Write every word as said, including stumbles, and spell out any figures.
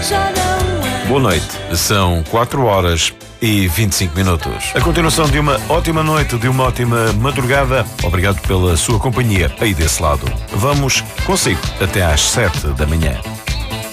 Boa noite, são quatro horas e vinte e cinco minutos. A continuação de uma ótima noite, de uma ótima madrugada. Obrigado pela sua companhia aí desse lado. Vamos consigo até às sete da manhã.